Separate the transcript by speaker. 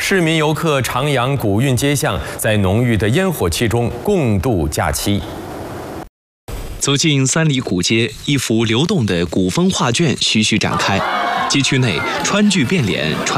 Speaker 1: 市民游客徜徉古韵街巷，在浓郁的烟火气中共度假期。
Speaker 2: 走进三里古街，一幅流动的古风画卷徐徐展开。街区内川剧变脸、传